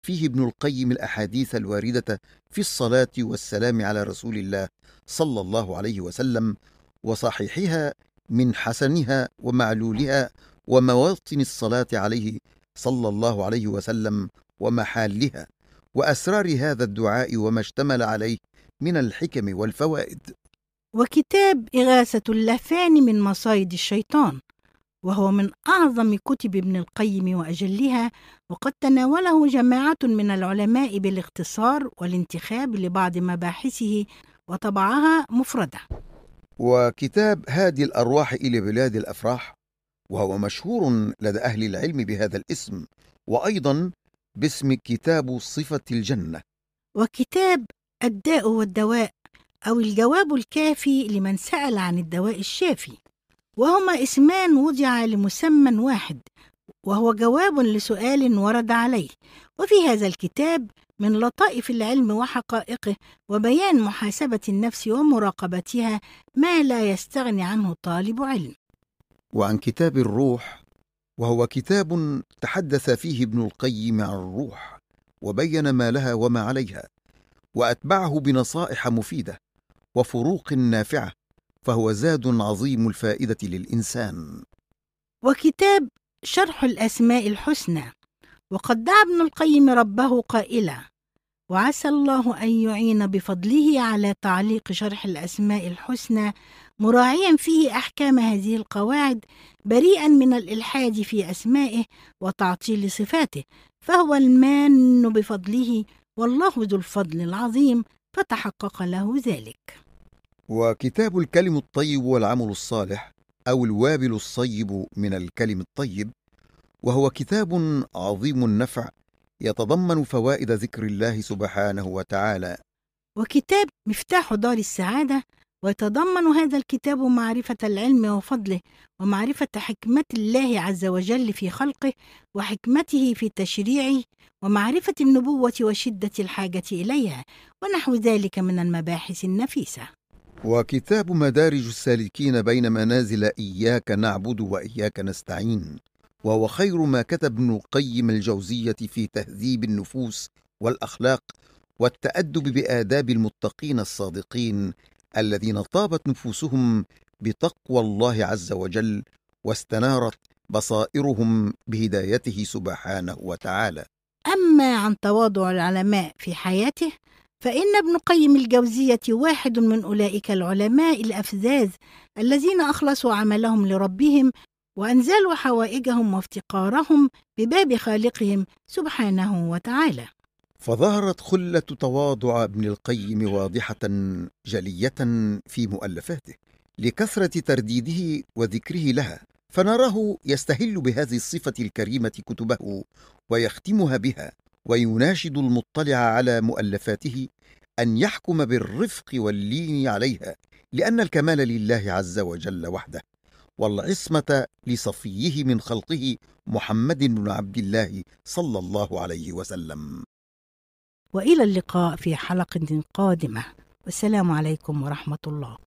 فيه ابن القيم الأحاديث الواردة في الصلاة والسلام على رسول الله صلى الله عليه وسلم، وصحيحها من حسنها ومعلولها، ومواطن الصلاة عليه صلى الله عليه وسلم ومحالها، وأسرار هذا الدعاء وما اشتمل عليه من الحكم والفوائد. وكتاب إغاثة اللهفان من مصايد الشيطان، وهو من أعظم كتب ابن القيم وأجلها، وقد تناوله جماعة من العلماء بالاختصار والانتخاب لبعض مباحثه وطبعها مفردة. وكتاب هادي الأرواح إلى بلاد الأفراح، وهو مشهور لدى أهل العلم بهذا الاسم، وأيضا باسم كتاب صفة الجنة. وكتاب الداء والدواء، أو الجواب الكافي لمن سأل عن الدواء الشافي، وهما اسمان وضع لمسمى واحد، وهو جواب لسؤال ورد عليه. وفي هذا الكتاب من لطائف العلم وحقائقه وبيان محاسبة النفس ومراقبتها ما لا يستغني عنه طالب علم. وعن كتاب الروح، وهو كتاب تحدث فيه ابن القيم عن الروح وبين ما لها وما عليها، وأتبعه بنصائح مفيدة وفروق نافعة، فهو زاد عظيم الفائدة للإنسان. وكتاب شرح الأسماء الحسنى، وقد دعا ابن القيم ربه قائلا: وعسى الله أن يعين بفضله على تعليق شرح الأسماء الحسنى، مراعيا فيه أحكام هذه القواعد، بريئا من الإلحاد في أسمائه وتعطيل صفاته، فهو المان بفضله، والله ذو الفضل العظيم، فتحقق له ذلك. وكتاب الكلم الطيب والعمل الصالح، أو الوابل الصيب من الكلم الطيب، وهو كتاب عظيم النفع يتضمن فوائد ذكر الله سبحانه وتعالى. وكتاب مفتاح دار السعادة، ويتضمن هذا الكتاب معرفة العلم وفضله، ومعرفة حكمة الله عز وجل في خلقه، وحكمته في تشريعه، ومعرفة النبوة وشدة الحاجة إليها، ونحو ذلك من المباحث النفيسة. وكتاب مدارج السالكين بين منازل إياك نعبد وإياك نستعين، وهو خير ما كتب ابن القيم الجوزية في تهذيب النفوس والأخلاق والتأدب بآداب المتقين الصادقين الذين طابت نفوسهم بتقوى الله عز وجل، واستنارت بصائرهم بهدايته سبحانه وتعالى. أما عن تواضع العلماء في حياته، فإن ابن قيم الجوزية واحد من أولئك العلماء الأفذاذ الذين أخلصوا عملهم لربهم، وأنزلوا حوائجهم وافتقارهم بباب خالقهم سبحانه وتعالى. فظهرت خلة تواضع ابن القيم واضحة جلية في مؤلفاته لكثرة ترديده وذكره لها، فنراه يستهل بهذه الصفة الكريمة كتبه ويختمها بها، ويناشد المطلع على مؤلفاته أن يحكم بالرفق واللين عليها، لأن الكمال لله عز وجل وحده، والعصمة لصفيه من خلقه محمد بن عبد الله صلى الله عليه وسلم. وإلى اللقاء في حلقة قادمة، والسلام عليكم ورحمة الله.